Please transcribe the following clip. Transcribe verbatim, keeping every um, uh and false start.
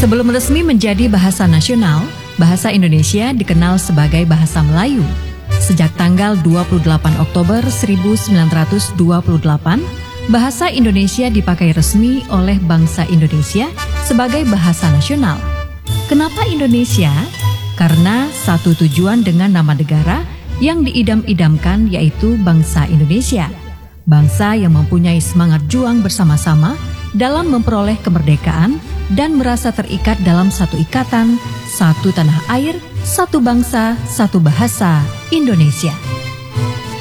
Sebelum resmi menjadi bahasa nasional, bahasa Indonesia dikenal sebagai bahasa Melayu. Sejak tanggal dua puluh delapan Oktober seribu sembilan ratus dua puluh delapan, bahasa Indonesia dipakai resmi oleh bangsa Indonesia sebagai bahasa nasional. Kenapa Indonesia? Karena satu tujuan dengan nama negara yang diidam-idamkan yaitu bangsa Indonesia. Bangsa yang mempunyai semangat juang bersama-sama dalam memperoleh kemerdekaan dan merasa terikat dalam satu ikatan, satu tanah air, satu bangsa, satu bahasa, Indonesia.